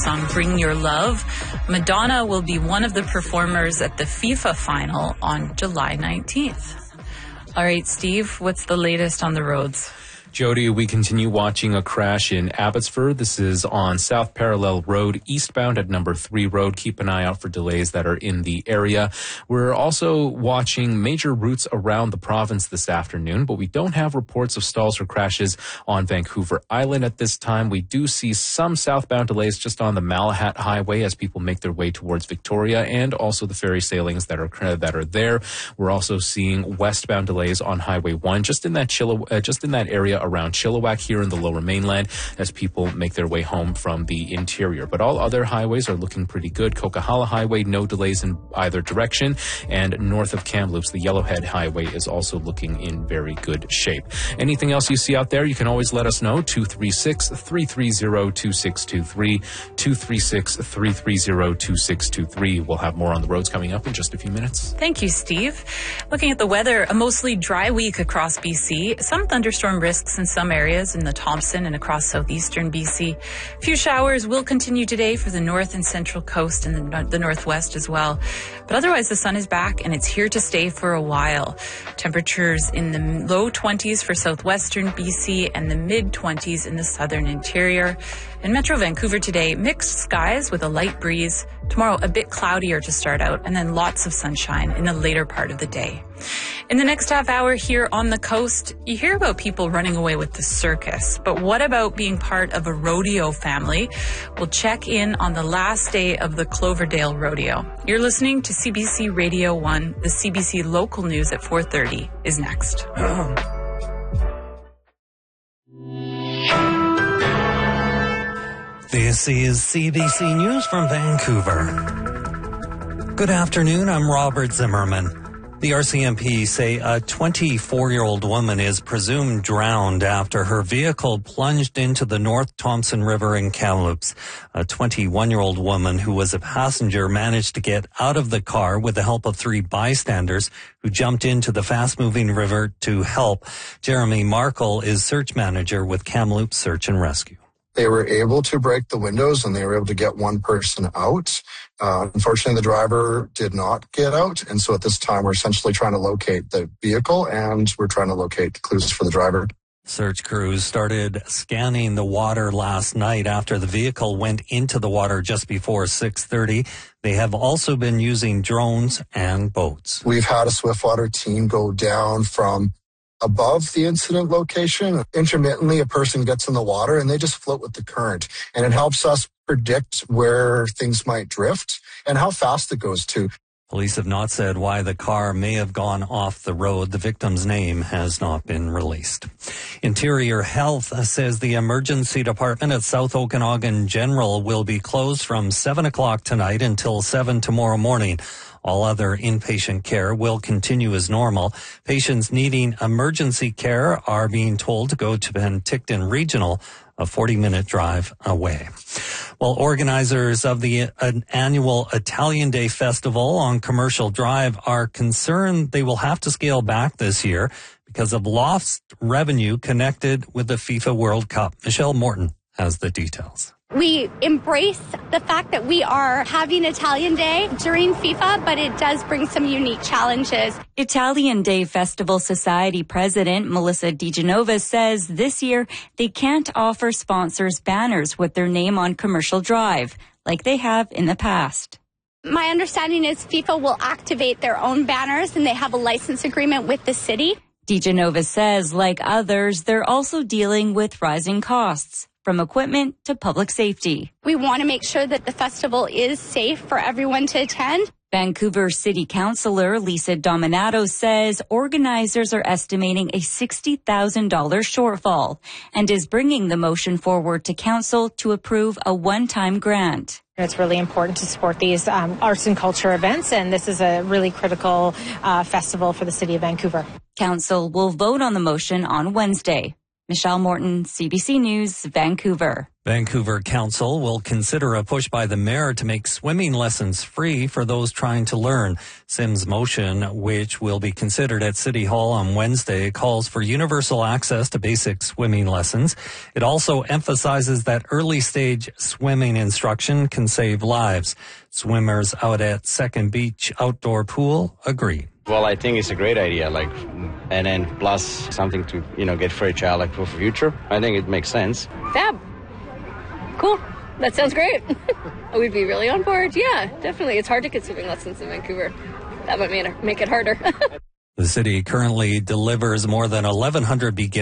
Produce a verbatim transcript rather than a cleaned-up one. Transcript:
song Bring Your Love. Madonna will be one of the performers at the FIFA final on July nineteenth. All right, Steve, what's the latest on the roads? Jody, we continue watching a crash in Abbotsford. This is on South Parallel Road, eastbound at number three road. Keep an eye out for delays that are in the area. We're also watching major routes around the province this afternoon, but we don't have reports of stalls or crashes on Vancouver Island at this time. We do see some southbound delays just on the Malahat Highway as people make their way towards Victoria, and also the ferry sailings that are that are there. We're also seeing westbound delays on Highway one, just in that Chilliw- uh, just in that area around Chilliwack here in the Lower Mainland as people make their way home from the interior. But all other highways are looking pretty good. Coquihalla Highway, no delays in either direction. And north of Kamloops, the Yellowhead Highway is also looking in very good shape. Anything else you see out there, you can always let us know. two three six, three three zero, two six two three. two three six, three three zero, two six two three. We'll have more on the roads coming up in just a few minutes. Thank you, Steve. Looking at the weather, a mostly dry week across B C. Some thunderstorm risks in some areas in the Thompson and across southeastern B C. A few showers will continue today for the north and central coast and the, the northwest as well. But otherwise, the sun is back and it's here to stay for a while. Temperatures in the low twenties for southwestern B C and the mid twenties in the southern interior. In Metro Vancouver today, mixed skies with a light breeze. Tomorrow, a bit cloudier to start out, and then lots of sunshine in the later part of the day. In the next half hour here on the coast, you hear about people running away with the circus. But what about being part of a rodeo family? We'll check in on the last day of the Cloverdale Rodeo. You're listening to C B C Radio one. The C B C local news at four thirty is next. This is C B C News from Vancouver. Good afternoon, I'm Robert Zimmerman. The R C M P say a twenty-four-year-old woman is presumed drowned after her vehicle plunged into the North Thompson River in Kamloops. A twenty-one-year-old woman who was a passenger managed to get out of the car with the help of three bystanders who jumped into the fast-moving river to help. Jeremy Markle is search manager with Kamloops Search and Rescue. They were able to break the windows and they were able to get one person out. Uh, unfortunately, the driver did not get out. And so at this time, we're essentially trying to locate the vehicle and we're trying to locate clues for the driver. Search crews started scanning the water last night after the vehicle went into the water just before six thirty. They have also been using drones and boats. We've had a Swiftwater team go down from above the incident location. Intermittently, a person gets in the water and they just float with the current. And it helps us predict where things might drift and how fast it goes too. Police have not said why the car may have gone off the road. The victim's name has not been released. Interior Health says the emergency department at South Okanagan General will be closed from seven o'clock tonight until seven tomorrow morning. All other inpatient care will continue as normal. Patients needing emergency care are being told to go to Penticton Regional, a forty-minute drive away. Well, organizers of the uh, annual Italian Day Festival on Commercial Drive are concerned they will have to scale back this year because of lost revenue connected with the FIFA World Cup. Michelle Morton has the details. We embrace the fact that we are having Italian Day during FIFA, but it does bring some unique challenges. Italian Day Festival Society President Melissa DiGenova says this year they can't offer sponsors banners with their name on Commercial Drive like they have in the past. My understanding is FIFA will activate their own banners and they have a license agreement with the city. DiGenova says, like others, they're also dealing with rising costs, from equipment to public safety. We want to make sure that the festival is safe for everyone to attend. Vancouver City Councillor Lisa Dominato says organizers are estimating a sixty thousand dollars shortfall and is bringing the motion forward to council to approve a one-time grant. It's really important to support these um, arts and culture events, and this is a really critical uh, festival for the City of Vancouver. Council will vote on the motion on Wednesday. Michelle Morton, C B C News, Vancouver. Vancouver Council will consider a push by the mayor to make swimming lessons free for those trying to learn. Sims' motion, which will be considered at City Hall on Wednesday, calls for universal access to basic swimming lessons. It also emphasizes that early stage swimming instruction can save lives. Swimmers out at Second Beach Outdoor Pool agree. Well, I think it's a great idea, like, and then plus something to, you know, get for a child, like for future. I think it makes sense. Fab. Cool. That sounds great. We'd be really on board. Yeah, definitely. It's hard to get swimming lessons in Vancouver. That might make it harder. The city currently delivers more than eleven hundred beginners